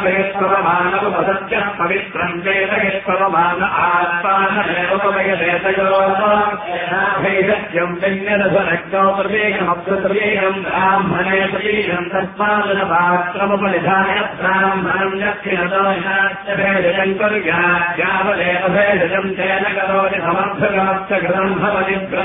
यत्पवमानमुपसत्यः पवित्रम् वेद यत्पवमान आत्मानमेवैषत्यम् विन्यरसरक्तो प्रवेगमप्सुतवेगम् ब्राह्मणे प्रवेगम् तस्मादपात्रमुपनिधाय ब्राह्मणम् दक्षिणतो भेदजम् कुर्याद्यावदेव भेदजम् तेन करोति समर्थगमस्य कृतम् भवति